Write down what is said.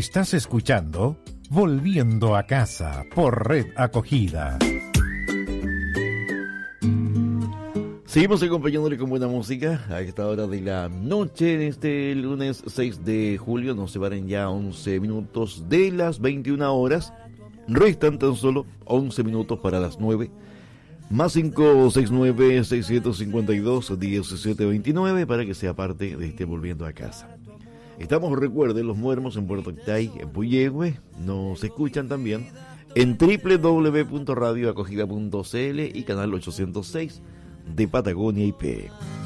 Estás escuchando Volviendo a Casa por Red Acogida. Seguimos acompañándole con buena música a esta hora de la noche, en este lunes 6 de julio. Nos separan ya 11 minutos de las 21 horas. Restan tan solo 11 minutos para las 9. Más 569-652-1729 para que sea parte de este Volviendo a Casa. Estamos, recuerden, Los Muermos en Puerto Octay, en Puyehue. Nos escuchan también en www.radioacogida.cl y canal 806 de Patagonia IP.